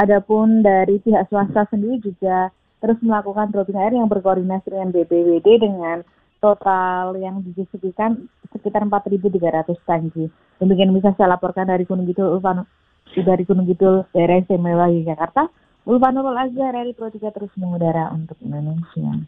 Adapun dari pihak swasta sendiri juga terus melakukan dropping air yang berkoordinasi dengan BPWD dengan total yang didistribusikan sekitar 4.300 tangki. Demikian bisa saya laporkan dari Gunung Kidul, daerah istimewa Yogyakarta. Ulfanurul Azhar dari Pro 3 terus mengudara untuk Indonesia.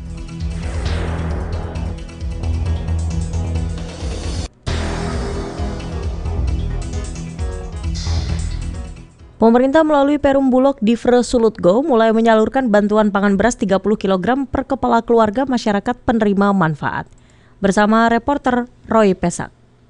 Pemerintah melalui Perum Bulog Divre Sulutgo mulai menyalurkan bantuan pangan beras 30 kg per kepala keluarga masyarakat penerima manfaat. Bersama reporter Roy Pesak.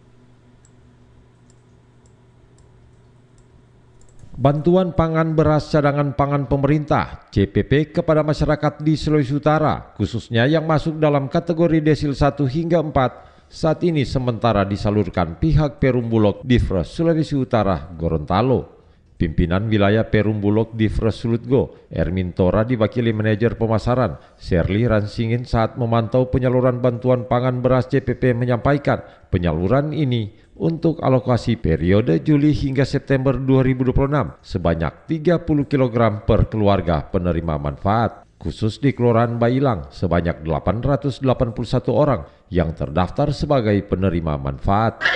Bantuan pangan beras cadangan pangan pemerintah CPP kepada masyarakat di Sulawesi Utara, khususnya yang masuk dalam kategori desil 1 hingga 4, saat ini sementara disalurkan pihak Perum Bulog Divre Sulawesi Utara Gorontalo. Pimpinan wilayah Perum Bulog Divre Sulutgo, Ermin Tora diwakili manajer pemasaran, Sherly Ransingin saat memantau penyaluran bantuan pangan beras CPP menyampaikan penyaluran ini untuk alokasi periode Juli hingga September 2026 sebanyak 30 kg per keluarga penerima manfaat. Khusus di Kelurahan Bailang sebanyak 881 orang yang terdaftar sebagai penerima manfaat.